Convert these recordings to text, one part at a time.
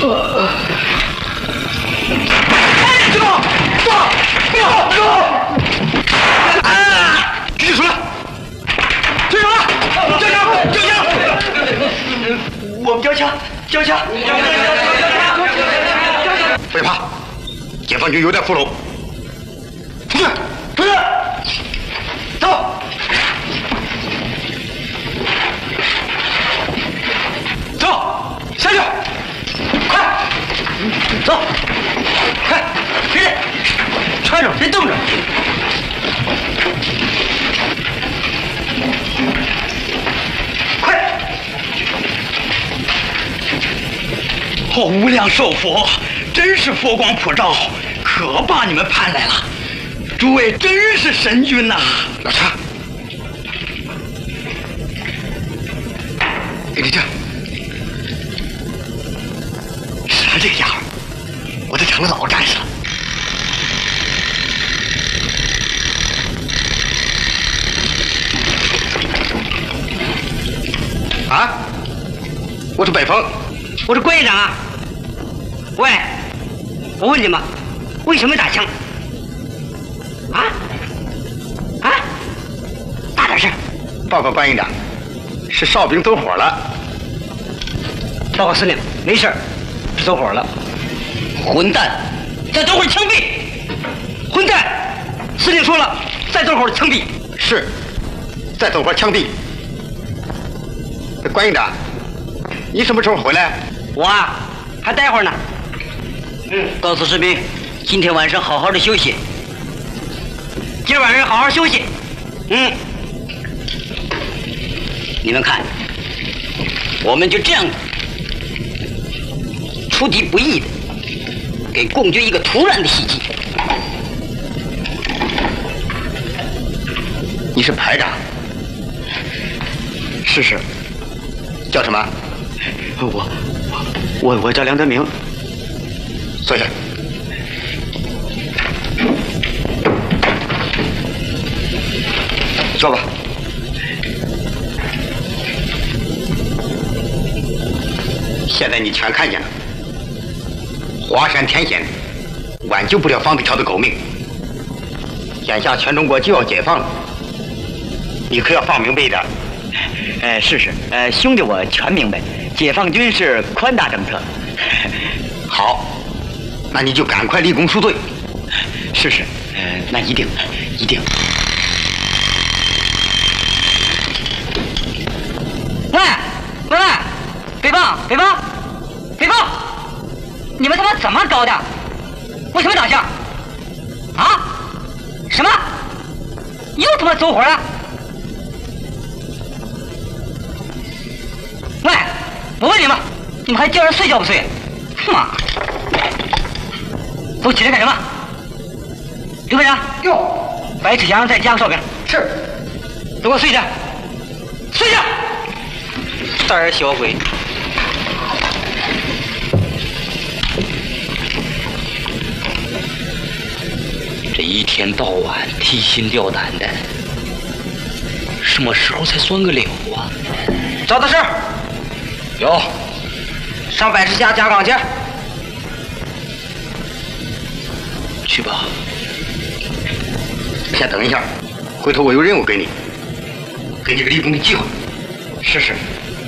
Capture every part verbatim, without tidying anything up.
这个，走，走，走！啊！举手了，举手了，交枪，交枪！我们交枪，交枪，交枪，交枪！别怕，解放军有点俘虏。出去，出去，走！ 走，下去，快，走，快，别人，穿着，别动着。快！哦，无量寿佛，真是佛光普照，可把你们盼来了。诸位真是神军呐！老查，给你这。 是这个样，我都成了老战士了。啊！我是北风， 我是关营长啊。喂，我问你们，为什么打枪？啊？啊？大点声！ 报告关营长，是哨兵走火了。 报告司令，没事。 走火了，混蛋！再走会枪毙！混蛋！司令说了，再走会枪毙。 是，再走会枪毙。关营长，你什么时候回来？ 我啊，还待会儿呢。嗯，告诉士兵，今天晚上好好的休息。今儿晚上好好休息。嗯，你们看，我们就这样。 出其不意的给共军一个突然的袭击。 你是排长？是是。叫什么？我我我叫梁德明。坐下。说吧。现在你全看见了。 华山天险，挽救不了方子条的狗命。眼下全中国就要解放了，你可要放明白一点。 呃，是是，呃，兄弟我全明白，解放军是宽大政策。 好，那你就赶快立功赎罪。 是是，呃，那一定，一定。喂喂喂，北方北方北方！ 你们他妈怎么搞的？为什么打架？啊？什么？又他妈走火了？喂，我问你们，你们还叫人睡觉不睡？妈！都起来干什么？刘排长，哟，白志祥再加个哨兵。是。都给我睡下。睡下。胆小鬼。 这一天到晚提心吊胆的，什么时候才算个溜啊？ 找的是有， 上百十下加岗去。 去吧。 先等一下，回头我有任务给你，给你个立功的机会。 是是。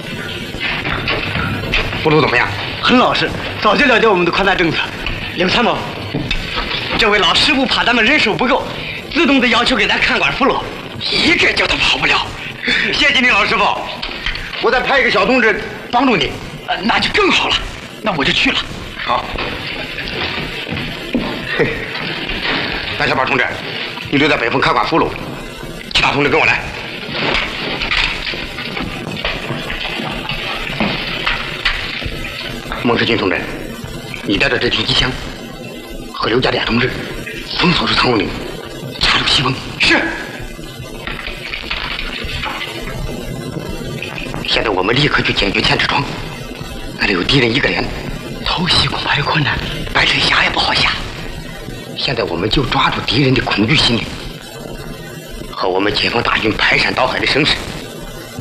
俘虏怎么样？ 很老实，早就了解我们的宽大政策。刘参谋。 这位老师傅怕咱们人手不够，自动的要求给咱看管俘虏，一个叫他跑不了。谢谢你，老师傅。 我再派一个小同志帮助你， 呃，那就更好了。那我就去了。 好。嘿，蓝小宝同志，你留在北风看管俘虏，其他同志跟我来。孟世军同志，你带着这挺机枪。 和刘家典同志封锁住藏龙岭，插入西风。是。现在我们立刻去解决千尺庄，那里有敌人一个连，偷袭恐怕有困难，白水峡也不好下。现在我们就抓住敌人的恐惧心理，和我们解放大军排山倒海的声势，